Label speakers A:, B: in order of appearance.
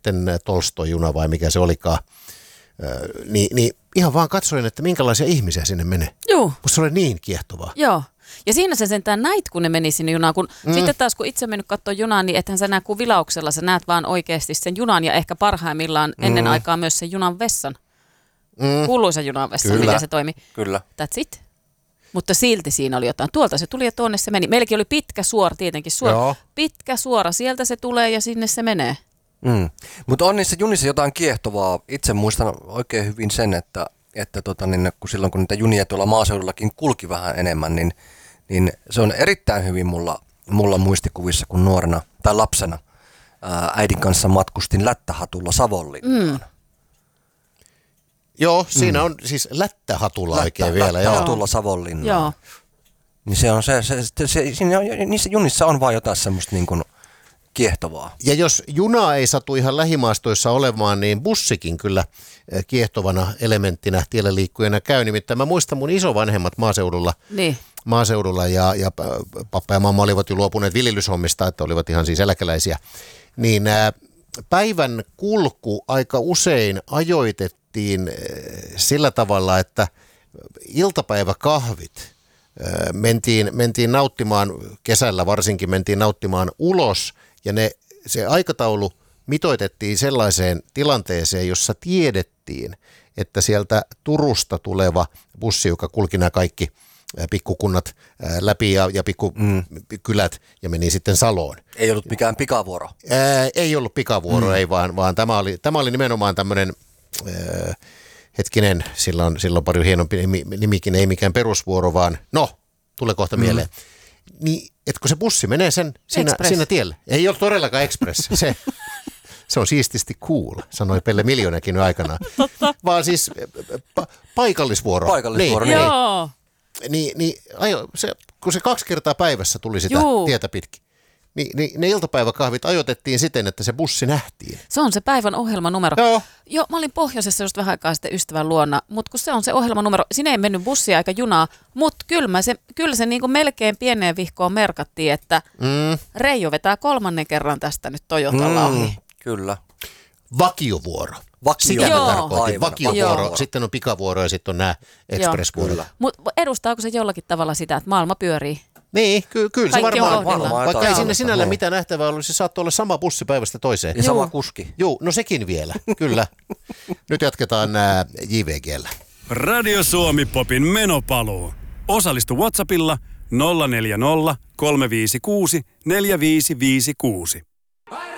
A: sitten Tolstoi-juna vai mikä se olikaan, niin ihan vaan katsoin, että minkälaisia ihmisiä sinne menee.
B: Joo.
A: Musta se oli niin kiehtovaa.
B: Joo. Ja siinä se sentään näit, kun ne meni sinne junaan. Sitten taas, kun itse mennyt katsoa junaa, niin ethän sä näe kuin vilauksella. Sä näet vaan oikeasti sen junan ja ehkä parhaimmillaan ennen aikaa myös sen junan vessan. Kuuluisa junan vessan, miten se toimi.
C: Kyllä.
B: That's it. Mutta silti siinä oli jotain. Tuolta se tuli ja tuonne se meni. Meilläkin oli pitkä suora, tietenkin suora. Joo. Pitkä suora, sieltä se tulee ja sinne se menee.
C: Mutta on niissä junissa jotain kiehtovaa. Itse muistan oikein hyvin sen, että kun silloin kun niitä junia tuolla maaseudullakin kulki vähän enemmän, niin se on erittäin hyvin mulla muistikuvissa, kun nuorena tai lapsena äidin kanssa matkustin Lättähatulla Savonlinnaan.
A: Joo, siinä on siis Lättähatulla oikein vielä.
C: Lättähatulla Savonlinnaan.
B: Joo.
C: Niin se on niissä junissa on vaan jotain semmoista niin kuin kiehtovaa.
A: Ja jos juna ei satu ihan lähimaastoissa olemaan, niin bussikin kyllä kiehtovana elementtinä tiellä liikkujana käy. Nimittäin mä muistan mun isovanhemmat maaseudulla ja pappa ja mamma olivat jo luopuneet viljelyshommista, että olivat ihan siis eläkeläisiä. Niin päivän kulku aika usein ajoitettiin sillä tavalla, että iltapäiväkahvit mentiin nauttimaan, kesällä varsinkin mentiin nauttimaan ulos ja se aikataulu mitoitettiin sellaiseen tilanteeseen, jossa tiedettiin, että sieltä Turusta tuleva bussi, joka kulki nämä kaikki pikkukunnat läpi ja pikkukylät ja meni sitten Saloon.
C: Ei ollut mikään pikavuoro?
A: Ei ollut pikavuoro, ei vaan tämä oli nimenomaan tämmöinen, hetkinen, sillä on paljon hienompi nimikin, ei mikään perusvuoro, vaan tulee kohta mieleen. Niin, että kun se bussi menee siinä tiellä, ei ole todellakaan Express, se on siististi cool, sanoi Pelle Miljoonäkin aikanaan.
B: Totta.
A: Vaan siis paikallisvuoro.
C: Paikallisvuoro,
B: niin. Joo.
A: Kun se 2 kertaa päivässä tuli sitä tietä pitkin, niin ne iltapäiväkahvit ajoitettiin siten, että se bussi nähtiin.
B: Se on se päivän ohjelmanumero. Joo, mä olin pohjoisessa just vähän aikaa sitten ystävän luona, mutta kun se on se ohjelmanumero, siinä ei mennyt bussia eikä junaa, mutta kyllä se niin kuin melkein pieneen vihkoon merkattiin, että Reijo vetää 3. kerran tästä nyt Toyotalla ohi.
C: Kyllä.
A: Vakiovuoro. Sitä mä tarkoitin. Vakiovuoro, sitten on pikavuoro ja sitten on nämä expressvuorot.
B: Mutta edustaako se jollakin tavalla sitä, että maailma pyörii?
A: Niin, kyllä se varmaan. Vaikka ei sinne sinällä mitään nähtävää ollut, se saattoi olla sama bussi päivästä toiseen.
C: Ja sama kuski.
A: Joo, no sekin vielä, kyllä. Nyt jatketaan JVG:llä.
D: Radio Suomi Popin menopaluu. Osallistu WhatsAppilla 040 356 4556.